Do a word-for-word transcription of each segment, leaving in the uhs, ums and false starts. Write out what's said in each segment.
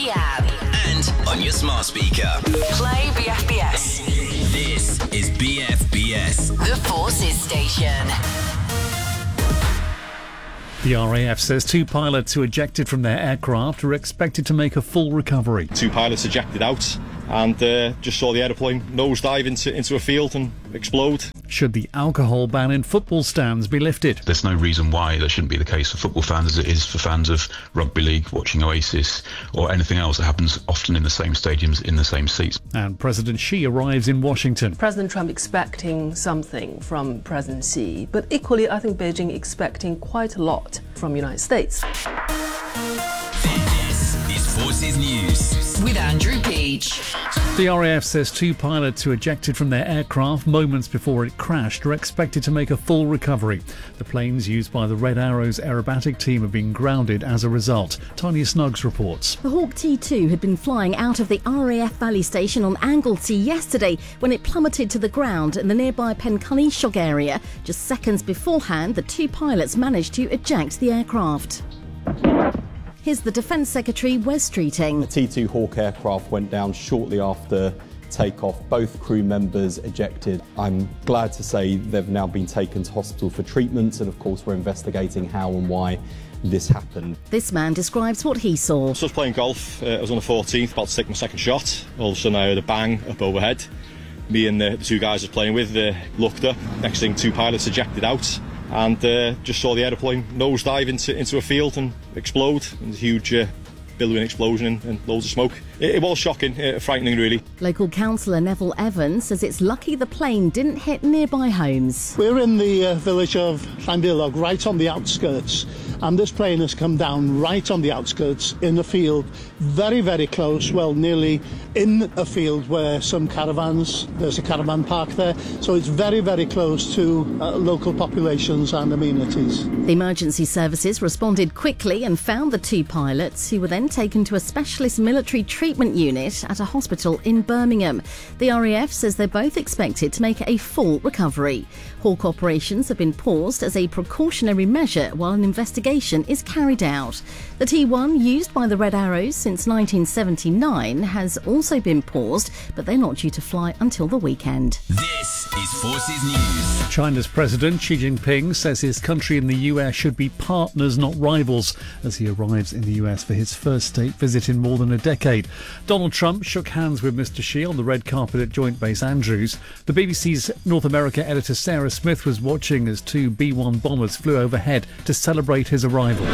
the app. And on your smart speaker. Play B F B S. This is B F B S. The Forces Station. The R A F says two pilots who ejected from their aircraft are expected to make a full recovery. Two pilots ejected out and uh, just saw the aeroplane nosedive into, into a field and explode. Should the alcohol ban in football stands be lifted? There's no reason why that shouldn't be the case for football fans as it is for fans of rugby league, watching Oasis or anything else that happens often in the same stadiums, in the same seats. And President Xi arrives in Washington. President Trump expecting something from President Xi, but equally I think Beijing expecting quite a lot from the United States. This is Forces News with Andrew Peach. The R A F says two pilots who ejected from their aircraft moments before it crashed are expected to make a full recovery. The planes used by the Red Arrows aerobatic team have been grounded as a result. Tanya Snuggs reports. The Hawk T two had been flying out of the R A F Valley Station on Anglesey yesterday when it plummeted to the ground in the nearby Pencully-Shog area. Just seconds beforehand, the two pilots managed to eject the aircraft. Here's the Defence Secretary, Wes Streeting. The T two Hawk aircraft went down shortly after takeoff. Both crew members ejected. I'm glad to say they've now been taken to hospital for treatment, and of course we're investigating how and why this happened. This man describes what he saw. So I was playing golf. Uh, I was on the fourteenth, about to take my second shot. All of a sudden I heard a bang up overhead. Me and the, the two guys I was playing with uh, looked up. Next thing, two pilots ejected out. And uh, just saw the aeroplane nosedive into, into a field and explode. And a huge uh, billowing explosion and, and loads of smoke. It, it was shocking, uh, frightening really. Local councillor Neville Evans says it's lucky the plane didn't hit nearby homes. We're in the uh, village of Llanbilog, right on the outskirts. And this plane has come down right on the outskirts in a field very, very close, well, nearly in a field where some caravans, there's a caravan park there, so it's very, very close to uh, local populations and amenities. The emergency services responded quickly and found the two pilots, who were then taken to a specialist military treatment unit at a hospital in Birmingham. The R A F says they're both expected to make a full recovery. Hawk operations have been paused as a precautionary measure while an investigation is carried out. The T one, used by the Red Arrows since nineteen seventy-nine, has also been paused, but they're not due to fly until the weekend. This is Forces News. China's President Xi Jinping says his country and the U S should be partners, not rivals, as he arrives in the U S for his first state visit in more than a decade. Donald Trump shook hands with Mister Xi on the red carpet at Joint Base Andrews. The B B C's North America editor Sarah Smith was watching as two B one bombers flew overhead to celebrate his arrival.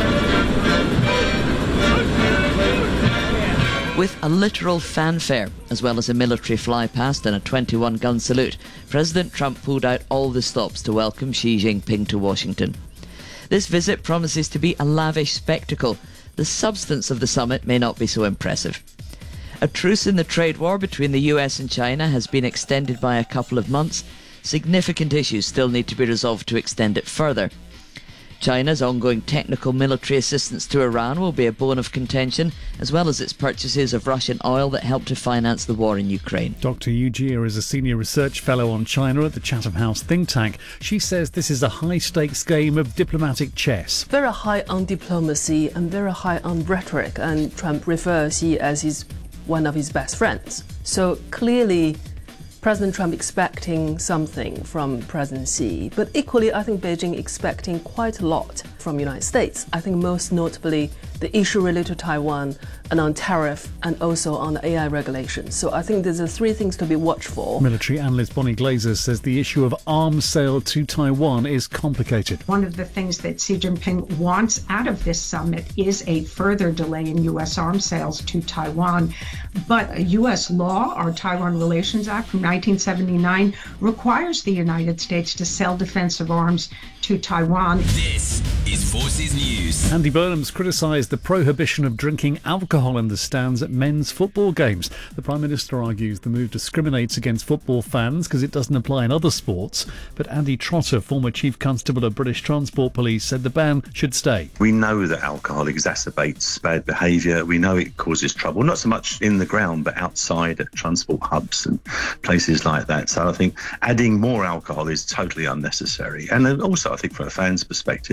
With a literal fanfare, as well as a military flypast and a twenty-one gun salute, President Trump pulled out all the stops to welcome Xi Jinping to Washington. This visit promises to be a lavish spectacle. The substance of the summit may not be so impressive. A truce in the trade war between the U S and China has been extended by a couple of months. Significant issues still need to be resolved to extend it further. China's ongoing technical military assistance to Iran will be a bone of contention, as well as its purchases of Russian oil that help to finance the war in Ukraine. Doctor Yu Jia is a senior research fellow on China at the Chatham House think tank. She says this is a high-stakes game of diplomatic chess. Very high on diplomacy and very high on rhetoric, and Trump refers Xi as his, one of his best friends. So clearly President Trump expecting something from President Xi, but equally I think Beijing expecting quite a lot from the United States. I think most notably the issue related to Taiwan and on tariff and also on the A I regulations. So I think there's a three things to be watched for. Military analyst Bonnie Glaser says the issue of arms sale to Taiwan is complicated. One of the things that Xi Jinping wants out of this summit is a further delay in U S arms sales to Taiwan. But U S law, our Taiwan Relations Act from nineteen seventy-nine, requires the United States to sell defensive arms to Taiwan. This is Forces News. Andy Burnham's criticised the prohibition of drinking alcohol in the stands at men's football games. The Prime Minister argues the move discriminates against football fans because it doesn't apply in other sports. But Andy Trotter, former Chief Constable of British Transport Police, said the ban should stay. We know that alcohol exacerbates bad behaviour. We know it causes trouble, not so much in the ground, but outside at transport hubs and places like that. So I think adding more alcohol is totally unnecessary. And then also, I think from a fan's perspective, and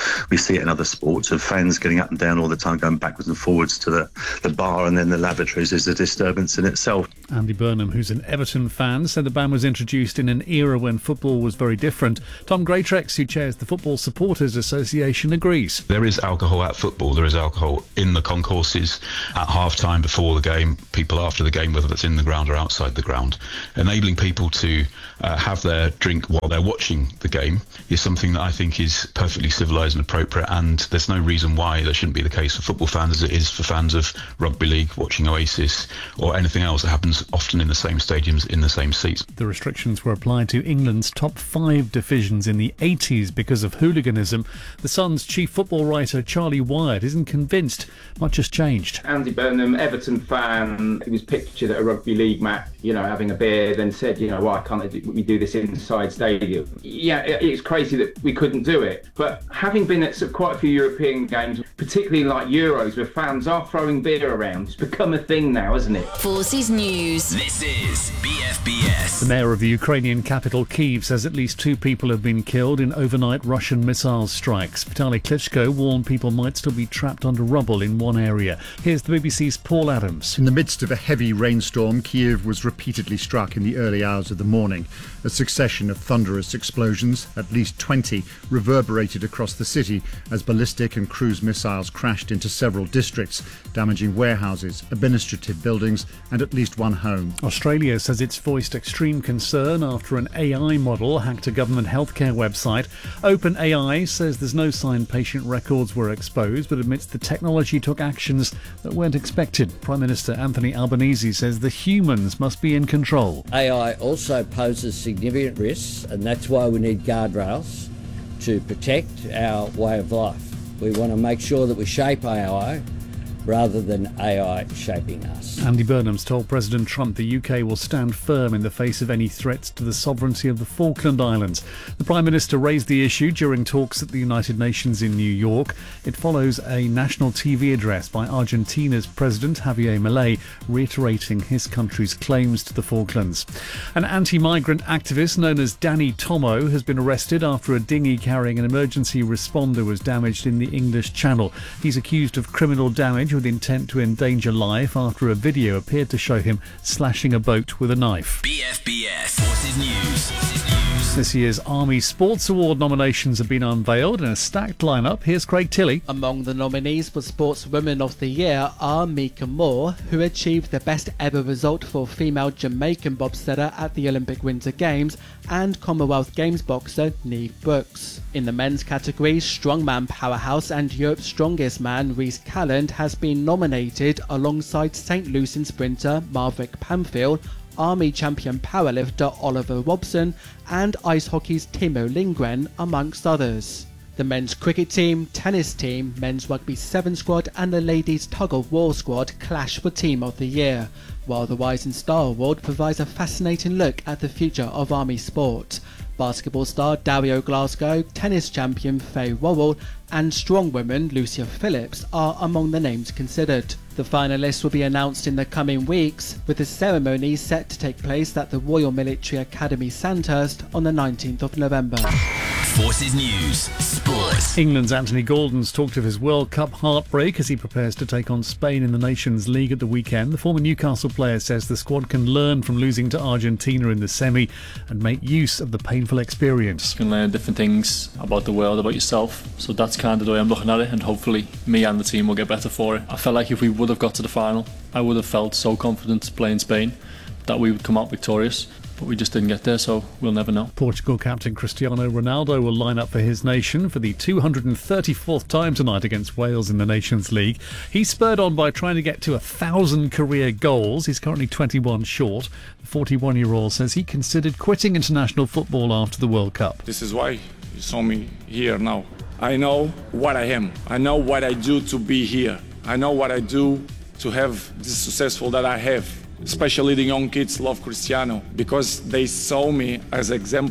we see it in other sports of fans getting up and down all the time, going backwards and forwards to the, the bar and then the lavatories is a disturbance in itself. Andy Burnham, who's an Everton fan, said the ban was introduced in an era when football was very different. Tom Greatrex, who chairs the Football Supporters Association, agrees. There is alcohol at football. There is alcohol in the concourses at half-time, before the game, people after the game, whether that's in the ground or outside the ground. Enabling people to uh, have their drink while they're watching the game is something that I think is perfectly civilised and appropriate, and there's no reason why that shouldn't be the case for football fans as it is for fans of rugby league, watching Oasis, or anything else that happens often in the same stadiums, in the same seats. The restrictions were applied to England's top five divisions in the eighties because of hooliganism. The Sun's chief football writer Charlie Wyatt isn't convinced much has changed. Andy Burnham, Everton fan, he was pictured at a rugby league match, you know, having a beer, then said, you know, why can't we do this inside stadium? Yeah, it's crazy that we couldn't do it. But having been at quite a few European games, particularly like Euros, where fans are throwing beer around, it's become a thing now, isn't it? Forces News. This is B F B S. The mayor of the Ukrainian capital, Kyiv, says at least two people have been killed in overnight Russian missile strikes. Vitaly Klitschko warned people might still be trapped under rubble in one area. Here's the B B C's Paul Adams. In the midst of a heavy rainstorm, Kyiv was repeatedly struck in the early hours of the morning. A succession of thunderous explosions, at least twenty, reverberated across the city as ballistic and cruise missiles crashed into several districts, damaging warehouses, administrative buildings and at least one home. Australia says it's voiced extreme concern after an A I model hacked a government healthcare website. OpenAI says there's no sign patient records were exposed, but admits the technology took actions that weren't expected. Prime Minister Anthony Albanese says the humans must be in control. A I also poses significant risks, and that's why we need guardrails to protect our way of life. We want to make sure that we shape A I rather than A I shaping us. Andy Burnham's told President Trump the U K will stand firm in the face of any threats to the sovereignty of the Falkland Islands. The Prime Minister raised the issue during talks at the United Nations in New York. It follows a national T V address by Argentina's President Javier Milei, reiterating his country's claims to the Falklands. An anti-migrant activist known as Danny Tomo has been arrested after a dinghy carrying an emergency responder was damaged in the English Channel. He's accused of criminal damage with intent to endanger life after a video appeared to show him slashing a boat with a knife. B F B S Forces News. Forces News. This year's Army Sports Award nominations have been unveiled in a stacked lineup. Here's Craig Tilley. Among the nominees for Sportswomen of the Year are Mika Moore, who achieved the best ever result for female Jamaican bobsledder at the Olympic Winter Games, and Commonwealth Games boxer Neve Brooks. In the men's category, strongman powerhouse and Europe's strongest man Rhys Calland has been nominated alongside Saint Lucian sprinter Marvick Pamfield, Army champion powerlifter Oliver Robson and ice hockey's Timo Lindgren, amongst others. The men's cricket team, tennis team, men's rugby seven squad and the ladies tug-of-war squad clash for Team of the Year, while the Rising Star Award provides a fascinating look at the future of Army sport. Basketball star Dario Glasgow, tennis champion Faye Worrell and strongwoman Lucia Phillips are among the names considered. The finalists will be announced in the coming weeks, with the ceremony set to take place at the Royal Military Academy Sandhurst on the nineteenth of November. Forces News. Sports. England's Anthony Gordon's talked of his World Cup heartbreak as he prepares to take on Spain in the Nations League at the weekend. The former Newcastle player says the squad can learn from losing to Argentina in the semi and make use of the painful experience. You can learn different things about the world, about yourself. So that's kind of the way I'm looking at it, and hopefully me and the team will get better for it. I felt like if we would have got to the final, I would have felt so confident playing Spain that we would come out victorious. But we just didn't get there, so we'll never know. Portugal captain Cristiano Ronaldo will line up for his nation for the two hundred thirty-fourth time tonight against Wales in the Nations League. He's spurred on by trying to get to a thousand career goals. He's currently twenty-one short. The forty-one-year-old says he considered quitting international football after the World Cup. This is why you saw me here now. I know what I am. I know what I do to be here. I know what I do to have this successful that I have. Especially the young kids love Cristiano because they saw me as an example.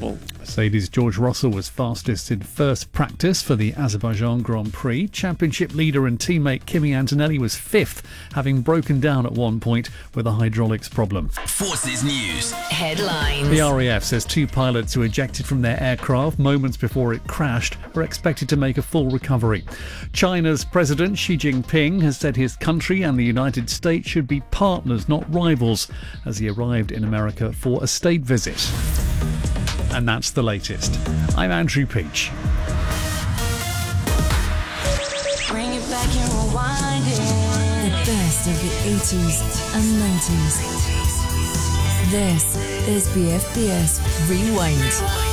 Mercedes' George Russell was fastest in first practice for the Azerbaijan Grand Prix. Championship leader and teammate Kimi Antonelli was fifth, having broken down at one point with a hydraulics problem. Forces News. Headlines. The R A F says two pilots who ejected from their aircraft moments before it crashed are expected to make a full recovery. China's President Xi Jinping has said his country and the United States should be partners, not rivals, as he arrived in America for a state visit. And that's the latest. I'm Andrew Peach. Bring it back and rewind it. The best of the eighties and nineties. This is B F B S Rewind.